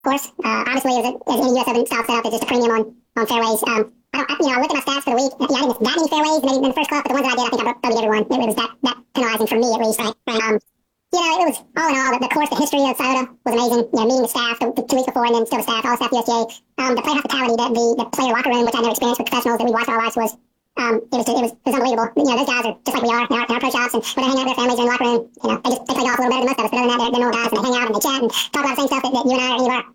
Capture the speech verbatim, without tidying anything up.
course. Uh, obviously, as, a, as any U S Open style setup, it's just a premium on, on fairways. Um, I don't, I, you know, I looked at my stats for the week. Yeah, I didn't miss that many fairways, maybe in the first club, but the ones that I did, I think I broke every one. It, it was that, that penalizing for me, at least. Right? Um, you know, it was all in all, the, the course, the history of Scioto was amazing. You know, meeting the staff the, the two weeks before and then still the staff, all the staff U S G A. Um, the player hospitality, the, the, the player locker room, which I never experienced with professionals that we watched all our lives, was um, it was, it was it was unbelievable. You know, those guys are just like we are in our, in our pro shops, and when they hang out with their families in the locker room, you know, they just they play golf a little better than most of us. But other than that, they're, they're normal guys, and they hang out and they chat and talk about the same stuff that, that you and I or any of our